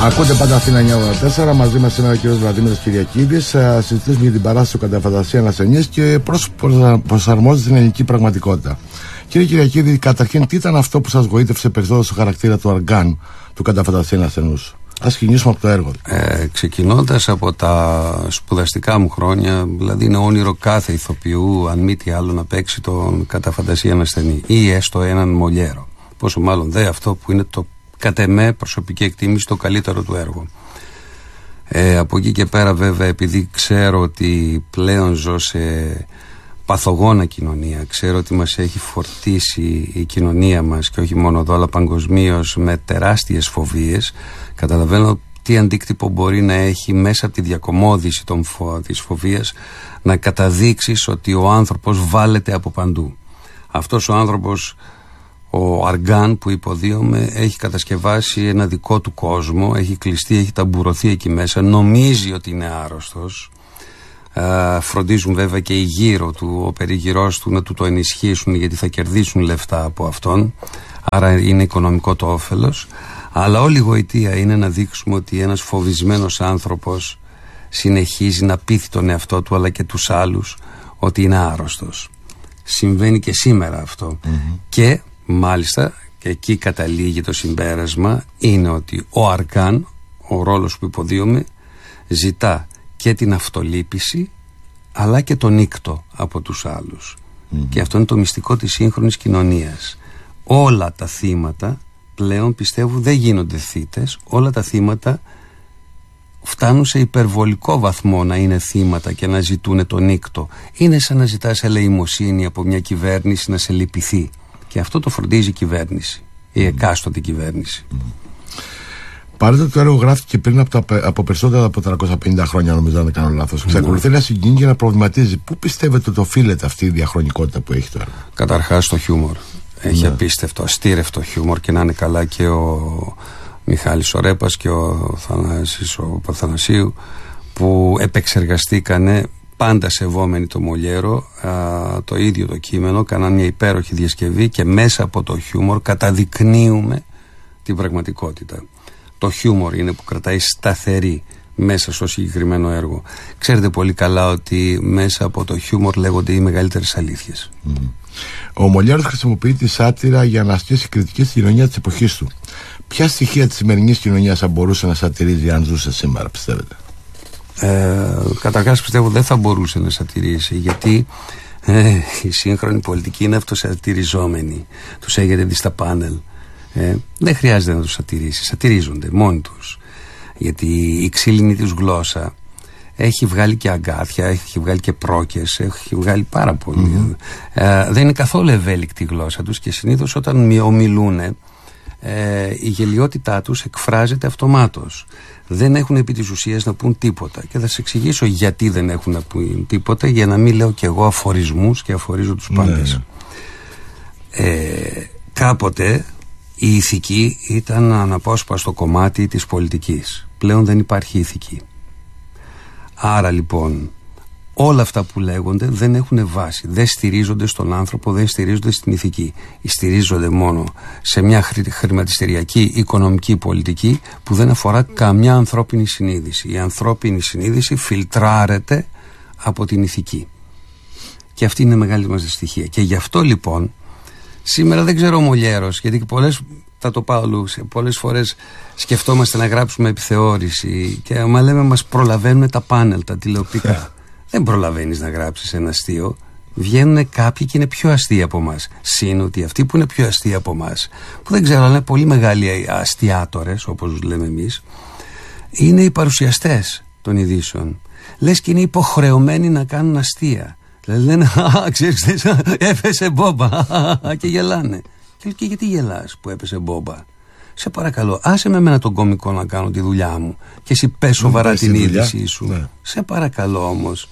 Ακούτε πάντα Αθήνα 984. Μαζί μας είναι ο κ. Βλαντίμηρος Κυριακίδης. Συζητήσουμε για την παράσταση «Κατά φαντασία ανασενιές» και πώς προσαρμόζεται στην ελληνική πραγματικότητα. Κύριε Κυριακίδη, καταρχήν, τι ήταν αυτό που σας γοήτευσε περισσότερο στο χαρακτήρα του Αργάν του «Κατά φαντασία ανασενούς»? Ας ξεκινήσουμε από το έργο. Ξεκινώντας από τα σπουδαστικά μου χρόνια, δηλαδή είναι όνειρο κάθε ηθοποιού, αν μη τι άλλο, να παίξει τον «Κατά φαντασία ανασθενή» ή έστω έναν Μολιέρο. Πόσο μάλλον δε αυτό που είναι το, κατ' εμέ, προσωπική εκτίμηση, το καλύτερο του έργο. Από εκεί και πέρα, βέβαια, επειδή ξέρω ότι πλέον ζω σε παθογόνα κοινωνία, ξέρω ότι μας έχει φορτίσει η κοινωνία μας και όχι μόνο εδώ αλλά παγκοσμίως με τεράστιες φοβίες, καταλαβαίνω τι αντίκτυπο μπορεί να έχει μέσα από τη διακομόδηση της φοβίας να καταδείξεις ότι ο άνθρωπος βάλεται από παντού. Αυτός ο άνθρωπος, ο Αργάν που υποδίωμε, έχει κατασκευάσει ένα δικό του κόσμο, έχει κλειστεί, έχει ταμπουρωθεί εκεί μέσα, νομίζει ότι είναι άρρωστος. Φροντίζουν βέβαια και οι γύρω του, ο περιγυρός του, να του το ενισχύσουν, γιατί θα κερδίσουν λεφτά από αυτόν, άρα είναι οικονομικό το όφελος. Αλλά όλη η γοητεία είναι να δείξουμε ότι ένας φοβισμένος άνθρωπος συνεχίζει να πείθει τον εαυτό του αλλά και τους άλλους ότι είναι άρρωστος. Συμβαίνει και σήμερα αυτό. Και μάλιστα, και εκεί καταλήγει το συμπέρασμα, είναι ότι ο Αργάν, ο ρόλος που υποδίωμε, ζητά και την αυτολύπηση αλλά και τον ήκτο από τους άλλους. Και αυτό είναι το μυστικό της σύγχρονης κοινωνίας. Όλα τα θύματα πλέον, πιστεύω, δεν γίνονται θύτες. Όλα τα θύματα φτάνουν σε υπερβολικό βαθμό να είναι θύματα και να ζητούν τον ήκτο. Είναι σαν να ζητάς ελεημοσύνη από μια κυβέρνηση να σε λυπηθεί. Και αυτό το φροντίζει η κυβέρνηση, η εκάστοτε κυβέρνηση. Παρότι το έργο γράφτηκε πριν από περισσότερα από 350 χρόνια, νομίζω, αν δεν κάνω λάθος, εξακολουθεί να συγκινεί και να προβληματίζει. Πού πιστεύετε ότι οφείλεται αυτή η διαχρονικότητα που έχει το έργο? Καταρχάς το χιούμορ. Έχει απίστευτο, αστήρευτο χιούμορ, και να είναι καλά και ο Μιχάλης ο Ρέπας και ο Θανάσης ο Παθανασίου, που επεξεργαστήκανε, πάντα σεβόμενοι το Μολιέρο, το ίδιο το κείμενο, κάναν μια υπέροχη διασκευή και μέσα από το χιούμορ καταδεικνύουμε την πραγματικότητα. Το χιούμορ είναι που κρατάει σταθερή μέσα στο συγκεκριμένο έργο. Ξέρετε πολύ καλά ότι μέσα από το χιούμορ λέγονται οι μεγαλύτερες αλήθειες. Ο Μολιέρος χρησιμοποιεί τη σάτυρα για να ασκήσει κριτική στην κοινωνία της εποχής του. Ποια στοιχεία της σημερινής κοινωνίας θα μπορούσε να σατυρίζει αν ζούσε σήμερα, πιστεύετε? Καταρχάς πιστεύω δεν θα μπορούσε να σατυρίσει, γιατί η σύγχρονη πολιτική είναι αυτοσατυριζόμενη. Τους έχετε δει στα πάνελ. Δεν χρειάζεται να τους σατυρίσει, σατυρίζονται μόνοι τους, γιατί η ξύλινη τους γλώσσα έχει βγάλει και αγκάθια, έχει βγάλει και πρόκες, έχει βγάλει πάρα πολύ. Δεν είναι καθόλου ευέλικτη η γλώσσα τους και συνήθως όταν ομιλούν η γελιότητά τους εκφράζεται αυτομάτως. Δεν έχουν επί της ουσίας να πούν τίποτα, και θα σας εξηγήσω γιατί δεν έχουν να πούν τίποτα, για να μην λέω κι εγώ αφορισμούς και αφορίζω τους πάντες. Κάποτε η ηθική ήταν αναπόσπαστο κομμάτι της πολιτικής. Πλέον δεν υπάρχει ηθική. Άρα λοιπόν όλα αυτά που λέγονται δεν έχουν βάση, δεν στηρίζονται στον άνθρωπο, δεν στηρίζονται στην ηθική. Στηρίζονται μόνο σε μια χρηματιστηριακή οικονομική πολιτική που δεν αφορά καμιά ανθρώπινη συνείδηση. Η ανθρώπινη συνείδηση φιλτράρεται από την ηθική. Και αυτή είναι η μεγάλη μας δυστυχία. Και γι' αυτό λοιπόν σήμερα δεν ξέρω ο Μολιέρος, γιατί πολλές φορές σκεφτόμαστε να γράψουμε επιθεώρηση και άμα λέμε μας προλαβαίνουν τα πάνελ, τα τηλεοπτικά. Δεν προλαβαίνεις να γράψεις ένα αστείο. Βγαίνουν κάποιοι και είναι πιο αστείοι από εμάς. Συν ότι αυτοί που είναι πιο αστείοι από εμάς, που δεν ξέρω αλλά είναι πολύ μεγάλοι αστιάτορες, όπως λέμε εμείς, είναι οι παρουσιαστές των ειδήσεων. Λες και είναι υποχρεωμένοι να κάνουν αστεία. Λένε, ξέρεις, έπεσε μπόμπα, και γελάνε. Και γιατί γελάς που έπεσε μπόμπα? Σε παρακαλώ, άσε με εμένα τον κωμικό να κάνω τη δουλειά μου και εσύ πες σοβαρά την είδησή σου. Ναι. Σε παρακαλώ όμως.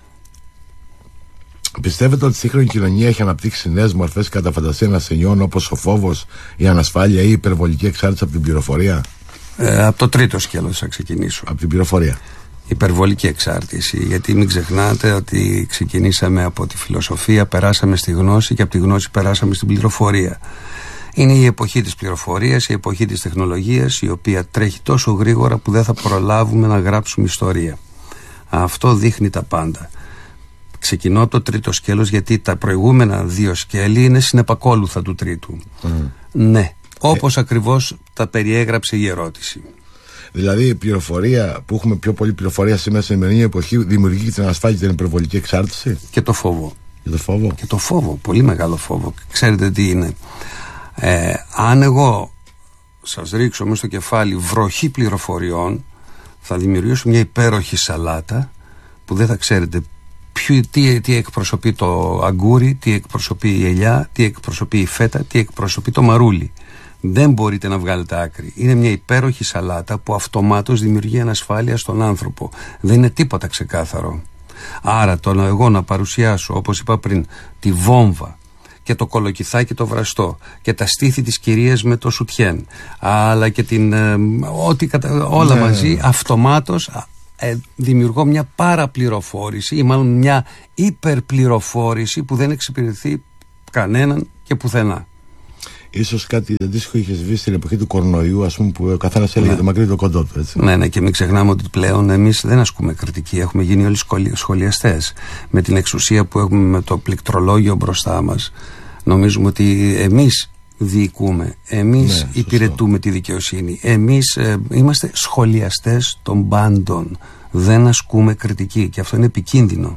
Πιστεύετε ότι η σύγχρονη κοινωνία έχει αναπτύξει νέες μορφές κατά φαντασία ανασθενειών, όπως ο φόβος, η ανασφάλεια ή η υπερβολική εξάρτηση από την πληροφορία? Από το τρίτο σκέλος θα ξεκινήσω. Από την πληροφορία. Υπερβολική εξάρτηση, γιατί μην ξεχνάτε ότι ξεκινήσαμε από τη φιλοσοφία, περάσαμε στη γνώση και από τη γνώση περάσαμε στην πληροφορία. Είναι η εποχή της πληροφορίας, η εποχή της τεχνολογίας, η οποία τρέχει τόσο γρήγορα που δεν θα προλάβουμε να γράψουμε ιστορία. Αυτό δείχνει τα πάντα. Ξεκινώ από το τρίτο σκέλος, γιατί τα προηγούμενα δύο σκέλη είναι συνεπακόλουθα του τρίτου. Ναι, όπως ακριβώς τα περιέγραψε η ερώτηση. Δηλαδή η πληροφορία, που έχουμε πιο πολλή πληροφορία σήμερα στην σημερινή εποχή, δημιουργεί την ασφάλεια και την υπερβολική εξάρτηση. Και το φόβο. Και το φόβο, πολύ μεγάλο φόβο. Ξέρετε τι είναι? Αν εγώ σας ρίξω μέσα στο κεφάλι βροχή πληροφοριών, θα δημιουργήσω μια υπέροχη σαλάτα που δεν θα ξέρετε τι εκπροσωπεί το αγκούρι, τι εκπροσωπεί η ελιά, τι εκπροσωπεί η φέτα, τι εκπροσωπεί το μαρούλι. Δεν μπορείτε να βγάλετε άκρη. Είναι μια υπέροχη σαλάτα που αυτομάτως δημιουργεί ανασφάλεια στον άνθρωπο. Δεν είναι τίποτα ξεκάθαρο. Άρα εγώ να παρουσιάσω, όπως είπα πριν, τη βόμβα και το κολοκυθάκι το βραστό και τα στήθη της κυρίας με το σουτιέν, αλλά και όλα μαζί, αυτομάτως δημιουργώ μια παραπληροφόρηση ή μάλλον μια υπερπληροφόρηση που δεν εξυπηρετεί κανέναν και πουθενά. Ίσως κάτι αντίστοιχο είχε βγει στην εποχή του κορονοϊού, ας πούμε, που ο καθένας έλεγε το μακρύ το κοντό του, έτσι. Ναι, και μην ξεχνάμε ότι πλέον εμείς δεν ασκούμε κριτική. Έχουμε γίνει όλοι σχολιαστές. Με την εξουσία που έχουμε, με το πληκτρολόγιο μπροστά μας, νομίζουμε ότι εμείς διοικούμε, εμείς υπηρετούμε τη δικαιοσύνη. Εμείς είμαστε σχολιαστές των πάντων. Δεν ασκούμε κριτική και αυτό είναι επικίνδυνο.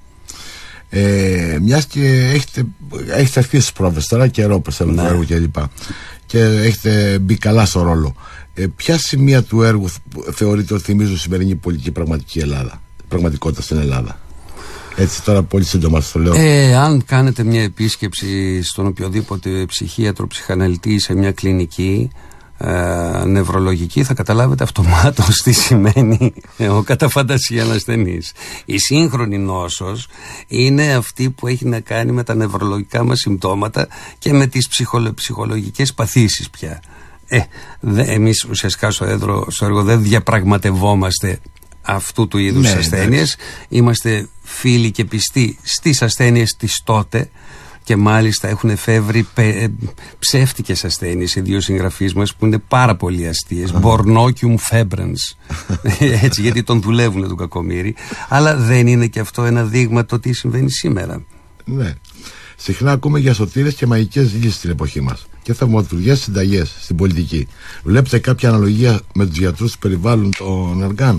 Μιας και έχετε αρχίσει τις πρόβες τώρα, καιρό πιστεύω, του έργου κλπ. Και έχετε μπει καλά στο ρόλο. Ποια σημεία του έργου θεωρείτε ότι θυμίζουν σημερινή πολιτική πραγματικότητα στην Ελλάδα? Έτσι τώρα πολύ σύντομα σας το λέω. Αν κάνετε μια επίσκεψη στον οποιοδήποτε ψυχίατρο, ψυχαναλυτή, σε μια κλινική νευρολογική, θα καταλάβετε αυτομάτως τι σημαίνει ο κατά φαντασία ασθενής. Η σύγχρονη νόσος είναι αυτή που έχει να κάνει με τα νευρολογικά μας συμπτώματα και με τις ψυχολογικές παθήσεις πια. Εμείς ουσιαστικά στο έργο δεν διαπραγματευόμαστε αυτού του είδους ασθένειες. Είμαστε φίλοι και πιστοί στις ασθένειες της τότε, και μάλιστα έχουν εφεύρει ψεύτικες ασθένειες οι δύο συγγραφείς μας που είναι πάρα πολύ αστείες. Bornocium febrans. Έτσι, γιατί τον δουλεύουν τον κακομοίρη. Αλλά δεν είναι και αυτό ένα δείγμα το τι συμβαίνει σήμερα? Ναι. Συχνά ακούμε για σωτήρες και μαγικές λύσεις στην εποχή μας και θαυματουργές συνταγές στην πολιτική. Βλέπετε κάποια αναλογία με τους γιατρούς που περιβάλλουν των εργάν?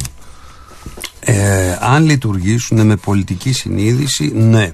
Αν λειτουργήσουν με πολιτική συνείδηση, ναι.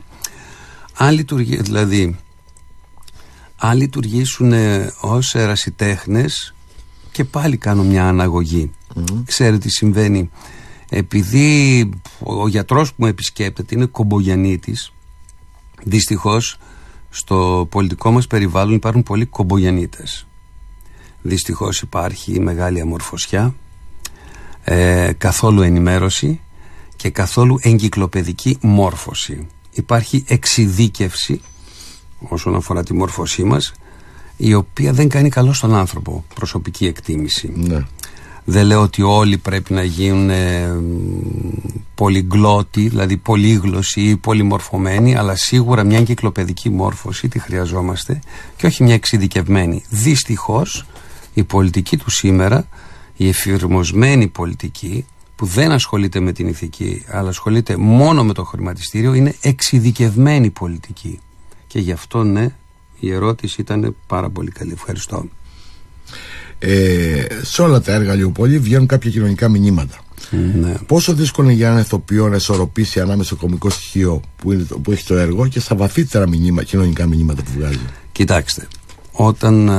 Αν λειτουργήσουν ως ερασιτέχνες, και πάλι κάνω μια αναγωγή. Ξέρετε τι συμβαίνει? Επειδή ο γιατρός που με επισκέπτεται είναι κομπογιαννίτης, δυστυχώς στο πολιτικό μας περιβάλλον υπάρχουν πολλοί κομπογιαννίτες. Δυστυχώς υπάρχει μεγάλη αμορφωσιά, καθόλου ενημέρωση και καθόλου εγκυκλοπαιδική μόρφωση. Υπάρχει εξειδίκευση όσον αφορά τη μόρφωσή μας, η οποία δεν κάνει καλό στον άνθρωπο. Προσωπική εκτίμηση. Ναι. Δεν λέω ότι όλοι πρέπει να γίνουν πολυγλώτοι, δηλαδή πολύγλωσσοι ή πολυμορφωμένοι, αλλά σίγουρα μια εγκυκλοπαιδική μόρφωση τη χρειαζόμαστε και όχι μια εξειδικευμένη. Δυστυχώς η πολιτική του σήμερα, η εφηρμοσμένη πολιτική, που δεν ασχολείται με την ηθική αλλά ασχολείται μόνο με το χρηματιστήριο, είναι εξειδικευμένη πολιτική. Και γι' αυτό ναι, η ερώτηση ήταν πάρα πολύ καλή. Ευχαριστώ. Σε όλα τα έργα λίγο πολύ βγαίνουν κάποια κοινωνικά μηνύματα. Ναι. Πόσο δύσκολο είναι για έναν ηθοποιό να ισορροπήσει ανάμεσα στο κωμικό στοιχείο που έχει το έργο και στα βαθύτερα κοινωνικά μηνύματα που βγάζει? Κοιτάξτε, όταν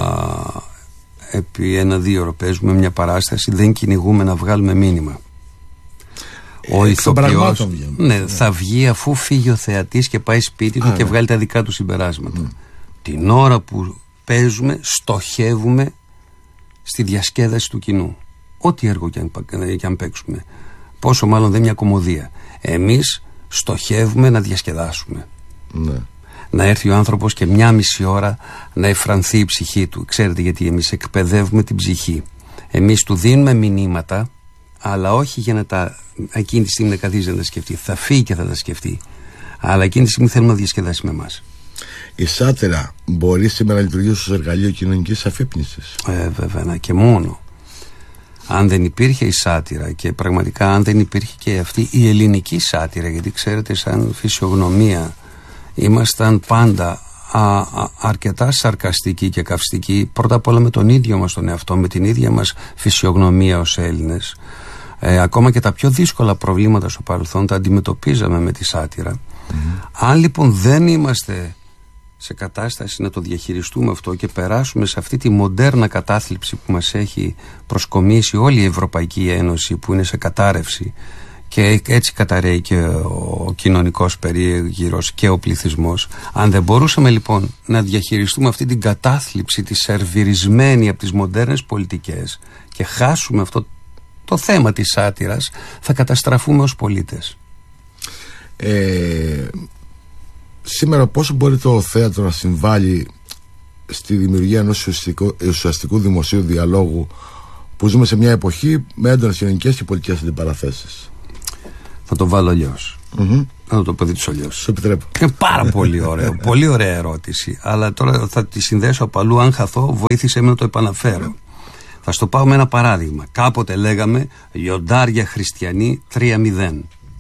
επί 1-2 ώρες παίζουμε μια παράσταση, δεν κυνηγούμε να βγάλουμε μήνυμα. Ο ηθοποιός θα βγει αφού φύγει ο θεατής και πάει σπίτι του και βγάλει τα δικά του συμπεράσματα. Την ώρα που παίζουμε στοχεύουμε στη διασκέδαση του κοινού, ό,τι έργο και αν παίξουμε, πόσο μάλλον δεν μια κωμωδία. Εμείς στοχεύουμε να διασκεδάσουμε. Ναι. Να έρθει ο άνθρωπος και 1,5 ώρα να εφρανθεί η ψυχή του. Ξέρετε γιατί? Εμείς εκπαιδεύουμε την ψυχή. Εμείς του δίνουμε μηνύματα, αλλά όχι για να εκείνη τη στιγμή να καθίσει να τα σκεφτεί. Θα φύγει και θα τα σκεφτεί, αλλά εκείνη τη στιγμή θέλουμε να διασκεδάσει με εμάς. Η σάτυρα μπορεί σήμερα να λειτουργήσει ως εργαλείο κοινωνικής αφύπνισης? Βέβαια, και μόνο. Αν δεν υπήρχε η σάτυρα, και πραγματικά αν δεν υπήρχε και αυτή η ελληνική σάτυρα, γιατί ξέρετε, σαν φυσιογνωμία ήμασταν πάντα αρκετά σαρκαστικοί και καυστικοί, πρώτα απ' όλα με τον ίδιο μας τον εαυτό, με την ίδια μας φυσιογνωμία ως Έλληνες. Ακόμα και τα πιο δύσκολα προβλήματα στο παρελθόν τα αντιμετωπίζαμε με τη σάτυρα. Αν λοιπόν δεν είμαστε σε κατάσταση να το διαχειριστούμε αυτό και περάσουμε σε αυτή τη μοντέρνα κατάθλιψη που μας έχει προσκομίσει όλη η Ευρωπαϊκή Ένωση, που είναι σε κατάρρευση, και έτσι καταραίει και ο κοινωνικός περίγυρος και ο πληθυσμός, αν δεν μπορούσαμε λοιπόν να διαχειριστούμε αυτή την κατάθλιψη, τη σερβιρισμένη από τις μοντέρνες πολιτικές, και χάσουμε αυτό το θέμα της σάτυρας, θα καταστραφούμε ως πολίτες. Σήμερα πόσο μπορεί το θέατρο να συμβάλλει στη δημιουργία ενός ουσιαστικού δημοσίου διαλόγου, που ζούμε σε μια εποχή με έντονες κοινωνικές και πολιτικές αντιπαραθέσεις? Θα το βάλω αλλιώς. Θα το πω δίτσω αλλιώς. Σου επιτρέπω. Είναι πάρα πολύ ωραίο. Πολύ ωραία ερώτηση. Αλλά τώρα θα τη συνδέσω από αλλού. Αν χαθώ, βοήθησε με να το επαναφέρω. Θα στο πάω με ένα παράδειγμα. Κάποτε λέγαμε λιοντάρια χριστιανοί 3-0.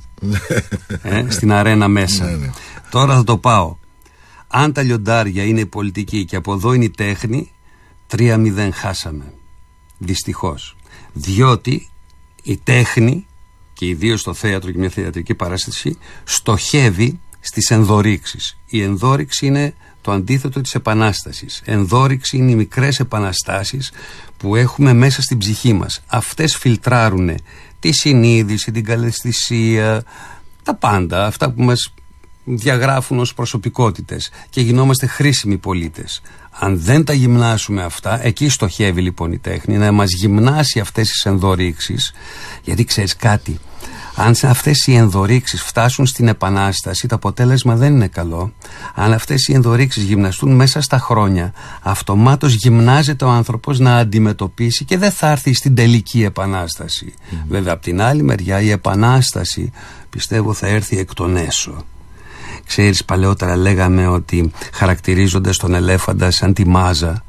Στην αρένα μέσα. Τώρα θα το πάω. Αν τα λιοντάρια είναι η πολιτική και από εδώ είναι η τέχνη, 3-0 χάσαμε. Δυστυχώς. Διότι η τέχνη, και ιδίως στο θέατρο και μια θεατρική παράσταση, στοχεύει στις ενδορύξεις. Η ενδόρυξη είναι το αντίθετο της επανάστασης. Ενδόρυξη είναι οι μικρές επαναστάσεις που έχουμε μέσα στην ψυχή μας. Αυτές φιλτράρουν τη συνείδηση, την καλλαισθησία, τα πάντα, αυτά που μας διαγράφουν ως προσωπικότητες, και γινόμαστε χρήσιμοι πολίτες. Αν δεν τα γυμνάσουμε αυτά, εκεί στοχεύει λοιπόν η τέχνη, να μας γυμνάσει αυτές τις ενδορύξεις. Γιατί ξέρεις κάτι, αν αυτές οι ενδορύξεις φτάσουν στην επανάσταση, το αποτέλεσμα δεν είναι καλό. Αν αυτές οι ενδορύξεις γυμναστούν μέσα στα χρόνια, αυτομάτως γυμνάζεται ο άνθρωπος να αντιμετωπίσει και δεν θα έρθει στην τελική επανάσταση. Βέβαια, από την άλλη μεριά, η επανάσταση πιστεύω θα έρθει εκ των έσω. Ξέρεις, παλαιότερα λέγαμε ότι χαρακτηρίζοντας τον ελέφαντα σαν τη μάζα,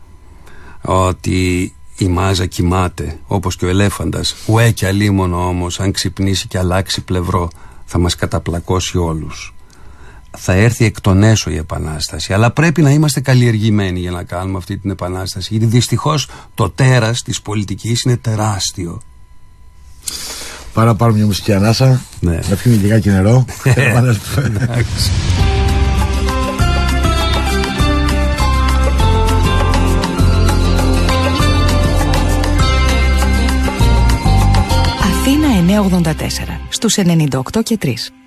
ότι η μάζα κοιμάται όπως και ο ελέφαντας. Ουέ κι αλίμονο όμως, αν ξυπνήσει και αλλάξει πλευρό, θα μας καταπλακώσει όλους. Θα έρθει εκ των έσω η επανάσταση, αλλά πρέπει να είμαστε καλλιεργημένοι για να κάνουμε αυτή την επανάσταση, γιατί δυστυχώς το τέρας της πολιτικής είναι τεράστιο. Πάρουμε μια μουσική ανάσα, ναι. Να πιούμε λιγάκι νερό. Αθήνα 984 στους 98 και 3.